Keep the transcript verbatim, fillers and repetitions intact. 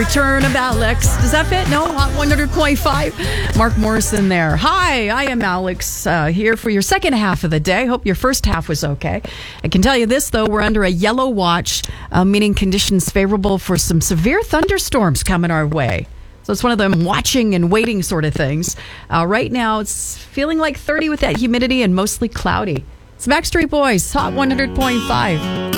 Return of Alex. Does that fit? No? Hot one hundred point five. Mark Morrison there. Hi, I am Alex uh, here for your second half of the day. Hope your first half was okay. I can tell you this, though. We're under a yellow watch, uh, meaning conditions favorable for some severe thunderstorms coming our way. So it's one of them watching and waiting sort of things. Uh, right now, it's feeling like thirty with that humidity and mostly cloudy. It's Backstreet Boys, Hot one hundred point five.